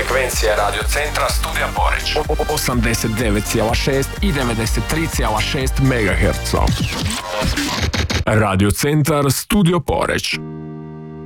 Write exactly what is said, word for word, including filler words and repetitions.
frekvencije Radio Centra Studija Poreča. osamdeset devet zarez šest i devedeset tri zarez šest megaherca. Radio Centar Studio Poreć.